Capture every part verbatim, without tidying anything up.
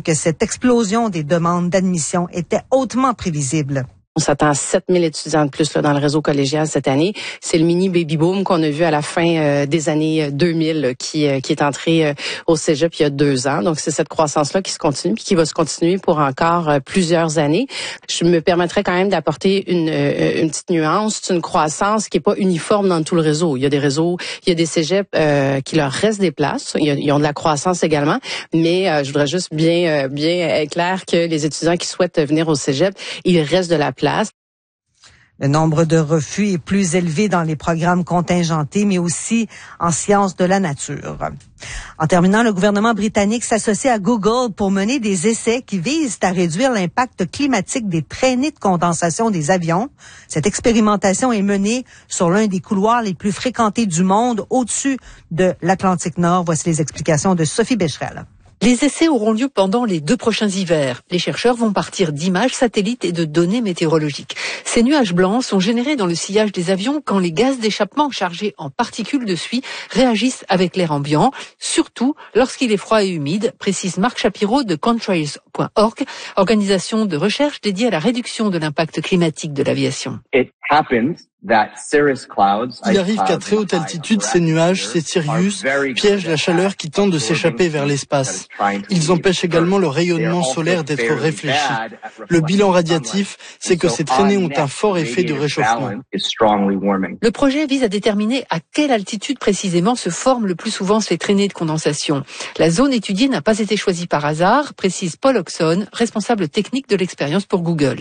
que cette explosion des demandes d'admission était hautement prévisible. On s'attend à sept mille étudiants de plus là, dans le réseau collégial cette année. C'est le mini baby boom qu'on a vu à la fin euh, des années deux mille là, qui, euh, qui est entré euh, au cégep il y a deux ans. Donc, c'est cette croissance-là qui se continue puis qui va se continuer pour encore euh, plusieurs années. Je me permettrais quand même d'apporter une, euh, une petite nuance. C'est une croissance qui est pas uniforme dans tout le réseau. Il y a des réseaux, il y a des cégeps euh, qui leur restent des places. Il y a, ils ont de la croissance également. Mais euh, je voudrais juste bien, euh, bien être clair que les étudiants qui souhaitent venir au cégep, il reste de la place. Le nombre de refus est plus élevé dans les programmes contingentés, mais aussi en sciences de la nature. En terminant, le gouvernement britannique s'associe à Google pour mener des essais qui visent à réduire l'impact climatique des traînées de condensation des avions. Cette expérimentation est menée sur l'un des couloirs les plus fréquentés du monde, au-dessus de l'Atlantique Nord. Voici les explications de Sophie Becherel. Les essais auront lieu pendant les deux prochains hivers. Les chercheurs vont partir d'images satellites et de données météorologiques. Ces nuages blancs sont générés dans le sillage des avions quand les gaz d'échappement chargés en particules de suie réagissent avec l'air ambiant, surtout lorsqu'il est froid et humide, précise Marc Shapiro de contrails point org, organisation de recherche dédiée à la réduction de l'impact climatique de l'aviation. Il arrive qu'à très haute altitude, ces nuages, ces Sirius, piègent la chaleur qui tente de s'échapper vers l'espace. Ils empêchent également le rayonnement solaire d'être réfléchi. Le bilan radiatif, c'est que ces traînées ont un fort effet de réchauffement. Le projet vise à déterminer à quelle altitude précisément se forment le plus souvent ces traînées de condensation. La zone étudiée n'a pas été choisie par hasard, précise Paul Oxon, responsable technique de l'expérience pour Google.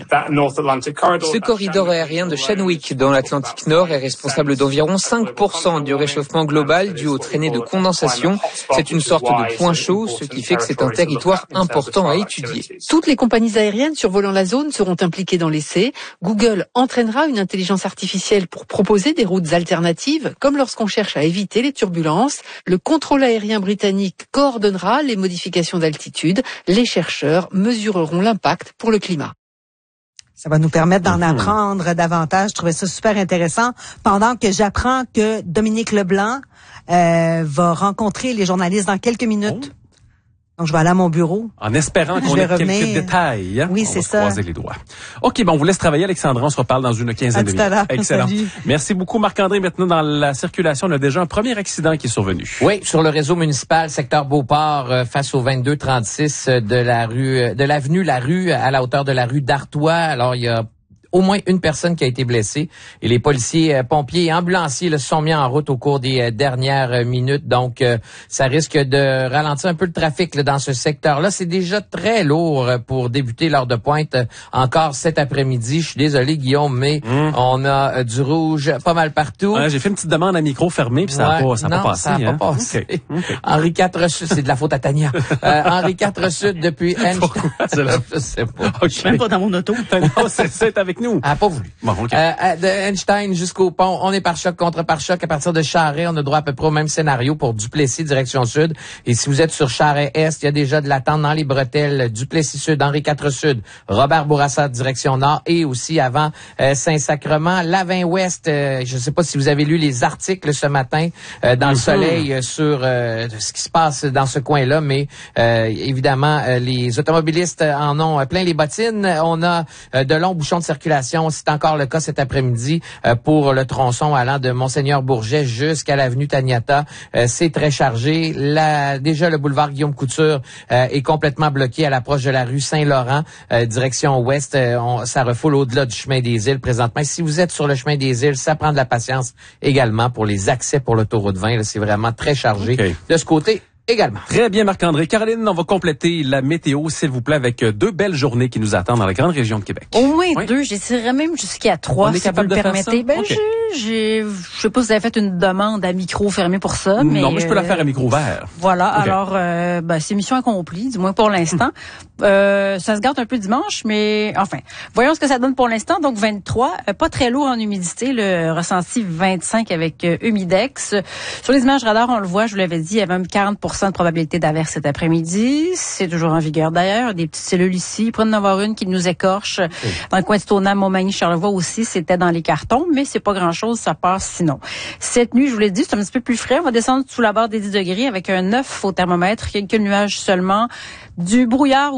Ce corridor aérien de Chadwick dans l'Atlantique Nord est responsable d'environ cinq pour cent du réchauffement global dû aux traînées de condensation. C'est une sorte de point chaud, ce qui fait que c'est un territoire important à étudier. Toutes les compagnies aériennes survolant la zone seront impliquées dans l'essai. Google entraînera une intelligence artificielle pour proposer des routes alternatives, comme lorsqu'on cherche à éviter les turbulences. Le contrôle aérien britannique coordonnera les modifications d'altitude. Les chercheurs mesureront l'impact pour le climat. Ça va nous permettre d'en apprendre davantage. Je trouvais ça super intéressant. Pendant que j'apprends que Dominique Leblanc euh, va rencontrer les journalistes dans quelques minutes. Oh. Donc, je vais aller à mon bureau. En espérant qu'on ait revenir. quelques détails. Hein? Oui, on c'est va ça. croiser les doigts. OK, bon, on vous laisse travailler, Alexandra. On se reparle dans une quinzaine de minutes. À tout à l'heure. Excellent. Salut. Merci beaucoup, Marc-André. Maintenant, dans la circulation, on a déjà un premier accident qui est survenu. Oui, sur le réseau municipal, secteur Beauport, euh, face au vingt-deux trente-six de la rue, de l'avenue La Rue, à la hauteur de la rue d'Artois. Alors, il y a au moins une personne qui a été blessée. Et les policiers, euh, pompiers et ambulanciers là, se sont mis en route au cours des euh, dernières euh, minutes. Donc, euh, ça risque de ralentir un peu le trafic là, dans ce secteur-là. C'est déjà très lourd euh, pour débuter l'heure de pointe euh, encore cet après-midi. Je suis désolé, Guillaume, mais mmh. on a euh, du rouge pas mal partout. Ouais, j'ai fait une petite demande à micro fermé, puis ça n'a ouais, pas, ça non, pas passé. ça n'a hein? pas passé. Okay. Okay. Henri quatre Sud, c'est de la faute à Tania. Euh, Henri quatre Sud depuis Einstein. Pourquoi? C'est là. Je sais pas. Okay. Je suis même pas dans mon auto. Non, c'est, c'est avec nous. Ah, pas voulu. Bon, okay. euh, de Einstein jusqu'au pont, on est par choc contre par choc. À partir de Charest, on a droit à peu près au même scénario pour Duplessis, direction sud. Et si vous êtes sur Charest-Est, il y a déjà de l'attente dans les bretelles. Duplessis Sud, Henri quatre Sud, Robert Bourassa, direction nord. Et aussi avant euh, Saint-Sacrement, Lavin-Ouest. Euh, je ne sais pas si vous avez lu les articles ce matin euh, dans mm-hmm. le soleil euh, sur euh, ce qui se passe dans ce coin-là. Mais euh, évidemment, euh, les automobilistes en ont plein les bottines. On a euh, de longs bouchons de circulation. C'est encore le cas cet après-midi euh, pour le tronçon allant de Monseigneur-Bourget jusqu'à l'avenue Taniata. Euh, c'est très chargé. La, déjà, le boulevard Guillaume-Couture euh, est complètement bloqué à l'approche de la rue Saint-Laurent, euh, direction ouest. Euh, on, ça refoule au-delà du chemin des îles présentement. Si vous êtes sur le chemin des îles, ça prend de la patience également pour les accès pour l'autoroute vingt. Là, c'est vraiment très chargé okay. de ce côté. Également. Très bien, Marc-André. Caroline, on va compléter la météo, s'il vous plaît, avec deux belles journées qui nous attendent dans la grande région de Québec. Au moins oui. deux, j'essaierai même jusqu'à trois, on est si vous le permettez. Ben, okay. j'ai, j'ai, je sais pas si vous avez fait une demande à micro fermé pour ça, mais... Non, mais je peux la faire à micro ouvert. Voilà, okay. alors, euh, ben, c'est mission accomplie, du moins pour l'instant. euh, ça se gâte un peu dimanche, mais enfin, voyons ce que ça donne pour l'instant. Donc, vingt-trois, euh, pas très lourd en humidité, le ressenti vingt-cinq avec euh, Humidex. Sur les images radar, on le voit, je vous l'avais dit, il y avait même quarante pour cent de probabilité d'averse cet après-midi. C'est toujours en vigueur d'ailleurs. Des petites cellules ici. Il pourrait en avoir une qui nous écorche. Oui. Dans le coin de Stoneham, Montmagny, Charlevoix aussi, c'était dans les cartons, mais c'est pas grand-chose, ça passe sinon. Cette nuit, je vous l'ai dit, c'est un petit peu plus frais. On va descendre sous la barre des dix degrés avec un neuf au thermomètre, quelques nuages seulement, du brouillard